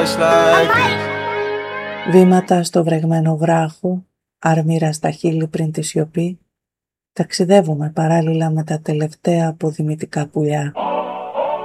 just like this. Βήματα στο βρεγμένο βράχο, άρμυρα στα χείλη πριν τη σιωπή, ταξιδεύουμε παράλληλα με τα τελευταία αποδημητικά πουλιά.